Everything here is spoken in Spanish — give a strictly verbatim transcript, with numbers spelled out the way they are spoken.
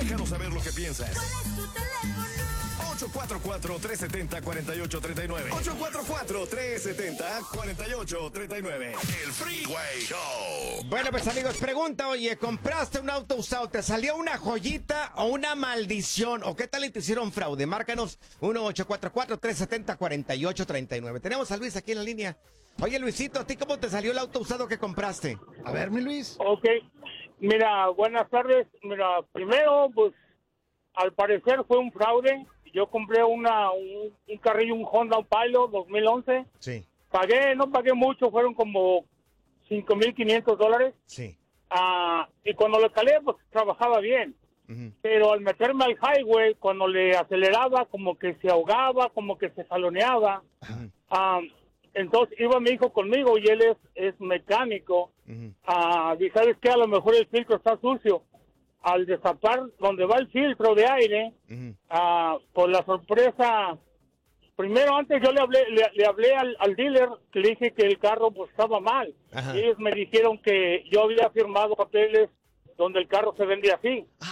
Déjanos saber lo que piensas. ¿Cuál es tu teléfono? ocho cuatro cuatro, tres siete cero, cuatro ocho tres nueve. ocho cuatro cuatro, tres siete cero, cuatro ocho tres nueve. El Freeway Show. Bueno, pues amigos, pregunta, oye, ¿compraste un auto usado? ¿Te salió una joyita o una maldición? ¿O qué tal y te hicieron fraude? Márcanos uno ocho cuatro cuatro, tres siete cero, cuatro ocho tres nueve. Tenemos a Luis aquí en la línea. Oye, Luisito, ¿a ti cómo te salió el auto usado que compraste? A ver, mi Luis. Ok, mira, buenas tardes. Mira, primero, pues, al parecer fue un fraude. Yo compré una un, un carrillo, un Honda Pilot dos mil once. Sí. Pagué, no pagué mucho, fueron como cinco mil quinientos dólares. Sí. Ah, y cuando lo calé, pues trabajaba bien. Uh-huh. Pero al meterme al highway, cuando le aceleraba, como que se ahogaba, como que se jaloneaba. Uh-huh. Ah, entonces iba mi hijo conmigo y él es, es mecánico. Uh-huh. Ah, y sabes que a lo mejor el filtro está sucio. Al destapar donde va el filtro de aire, Uh-huh. ah, por la sorpresa, primero antes yo le hablé, le, le hablé al, al dealer, que le dije que el carro pues estaba mal. Ajá. Y ellos me dijeron que yo había firmado papeles donde el carro se vendía así.